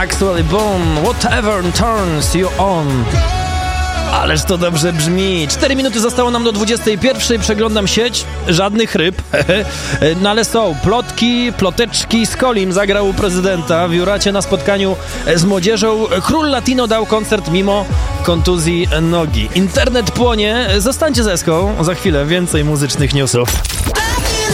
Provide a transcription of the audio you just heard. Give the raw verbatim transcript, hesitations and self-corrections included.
Actually Boom, Whatever Turns You On. Ależ to dobrze brzmi. Cztery minuty zostało nam do dwudziestej pierwszej. Przeglądam sieć. Żadnych ryb. No ale są plotki, ploteczki. Skolim zagrał u prezydenta w Juracie na spotkaniu z młodzieżą. Król Latino dał koncert mimo kontuzji nogi. Internet płonie. Zostańcie z Eską. Za chwilę więcej muzycznych newsów.